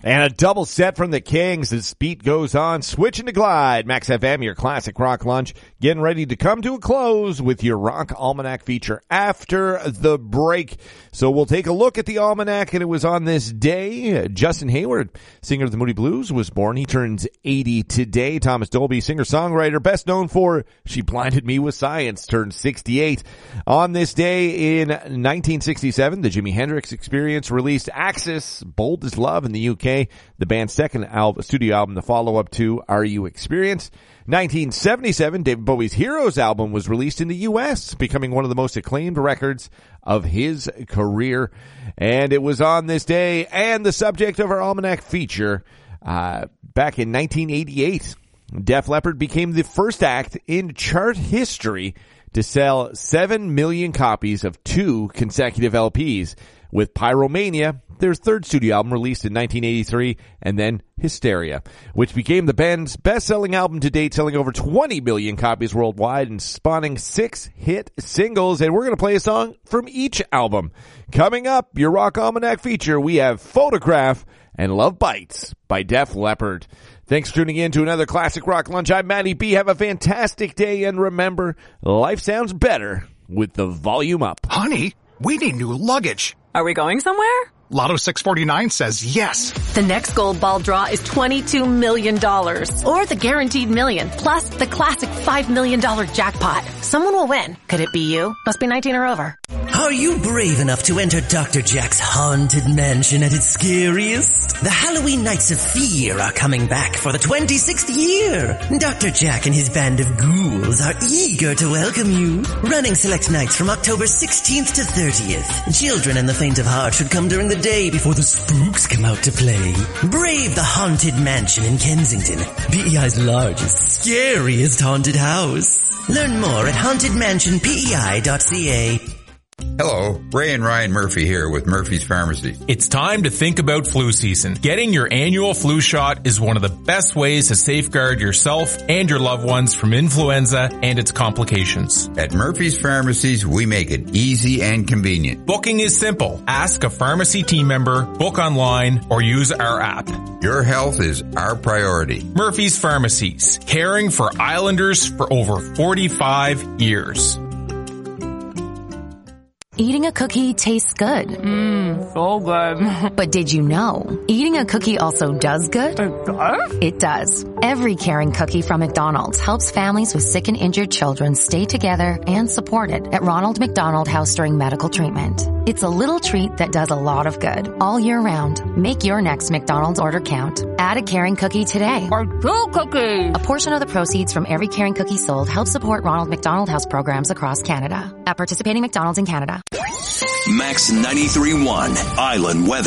And a double set from the Kings as beat goes on. Switching to Glide. Max FM, your classic rock lunch. Getting ready to come to a close with your Rock Almanac feature after the break. So we'll take a look at the Almanac, and it was on this day. Justin Hayward, singer of the Moody Blues, was born. He turns 80 today. Thomas Dolby, singer-songwriter, best known for She Blinded Me with Science, turned 68. On this day in 1967, the Jimi Hendrix Experience released Axis, Bold as Love in the UK. The band's second studio album, the follow-up to Are You Experienced? 1977, David Bowie's Heroes album was released in the U.S., becoming one of the most acclaimed records of his career. And it was on this day and the subject of our Almanac feature back in 1988. Def Leppard became the first act in chart history to sell 7 million copies of 2 consecutive LPs, with Pyromania, their third studio album, released in 1983, and then Hysteria, which became the band's best-selling album to date, selling over 20 million copies worldwide and spawning 6 hit singles. And we're going to play a song from each album. Coming up, your Rock Almanac feature, we have Photograph and Love Bites by Def Leppard. Thanks for tuning in to another Classic Rock Lunch. I'm Matty B. Have a fantastic day, and remember, life sounds better with the volume up. Honey, we need new luggage. Are we going somewhere? Lotto 649 says yes. The next gold ball draw is $22 million. Or the guaranteed million, plus the classic $5 million jackpot. Someone will win. Could it be you? Must be 19 or over. Are you brave enough to enter Dr. Jack's haunted mansion at its scariest? The Halloween Nights of Fear are coming back for the 26th year. Dr. Jack and his band of ghouls are eager to welcome you. Running select nights from October 16th to 30th. Children and the faint of heart should come during the day before the spooks come out to play. Brave the Haunted Mansion in Kensington, PEI's largest, scariest haunted house. Learn more at hauntedmansionpei.ca. Hello, Ray and Ryan Murphy here with Murphy's Pharmacy. It's time to think about flu season. Getting your annual flu shot is one of the best ways to safeguard yourself and your loved ones from influenza and its complications. At Murphy's Pharmacies, we make it easy and convenient. Booking is simple. Ask a pharmacy team member, book online, or use our app. Your health is our priority. Murphy's Pharmacies, caring for Islanders for over 45 years. Eating a cookie tastes good. So good. But did you know, eating a cookie also does good? It does? It does. Every caring cookie from McDonald's helps families with sick and injured children stay together and supported at Ronald McDonald House during medical treatment. It's a little treat that does a lot of good all year round. Make your next McDonald's order count. Add a caring cookie today. Or 2 cookies. A portion of the proceeds from every caring cookie sold helps support Ronald McDonald House programs across Canada. At participating McDonald's in Canada. Max 93.1 Island Weather.